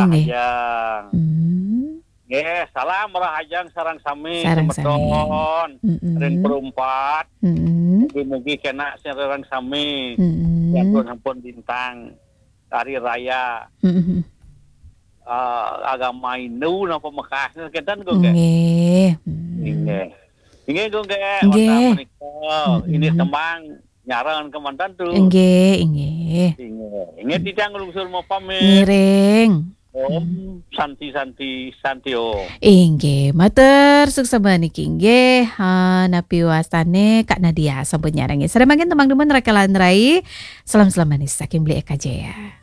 Inggih. Rahajang. Nggih, salam Rahajang sareng sami Sareng sami. semeton. Ring perumpat. Heeh. Mugi-mugi kena sareng sami. Heeh. Yang ampun bintang hari raya. Heeh. Agama Hindu napa Mekah kenten kok nggih. Nggih. Nggih. Nggih kok nggih Nggih. wonten menika. Ini semang nyarangan kemantan tuh. Nggih, nggih. Nggih titang lungsur mau pamit. Ngiring. Om santi om. Inggih, matur suksema niki nggih. Napi wastane Kak Nadia sampun nyarengi. Sareng mangken temang demen rekalan rai. Salam manis saking Beli Eka Jaya.